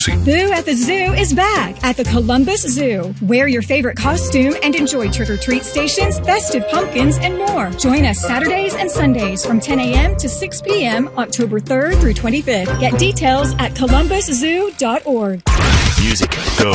Boo at the Zoo is back at the Columbus Zoo. Wear your favorite costume and enjoy trick-or-treat stations, festive pumpkins, and more. Join us Saturdays and Sundays from 10 a.m. to 6 p.m. October 3rd through 25th. Get details at columbuszoo.org. Music, go.